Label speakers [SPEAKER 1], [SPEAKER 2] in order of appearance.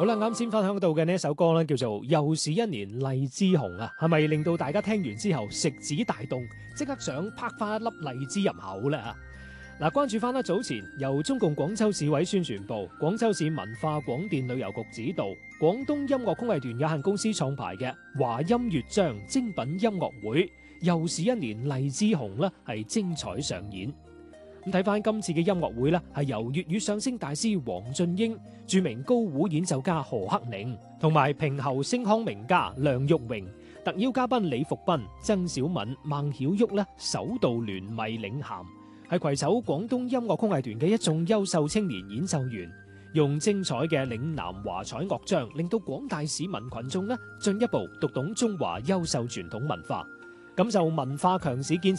[SPEAKER 1] 好啦，啱先分享到嘅呢一首歌咧，叫做《又是一年荔枝紅》啊，係咪令到大家聽完之後食指大動，即刻想拍翻一粒荔枝入口咧啊？嗱，關注翻啦，早前由中共廣州市委宣傳部、廣州市文化廣電旅遊局指導、廣東音樂曲藝團有限公司創排嘅華音樂章精品音樂會，又是一年荔枝紅啦，係精彩上演。咁睇翻今次嘅音樂會咧，係由粵語相聲大師黃俊英、著名高胡演奏家何克寧同埋平喉聲腔名家梁玉榮、特邀嘉賓李福斌、曾小敏、孟曉旭咧首度聯袂領銜，係攜手廣東音樂曲藝團嘅一眾優秀青年演奏員，用精彩嘅嶺南華彩樂章，令到廣大市民群眾咧進一步讀懂中華優秀傳統文化，感受文化強市建設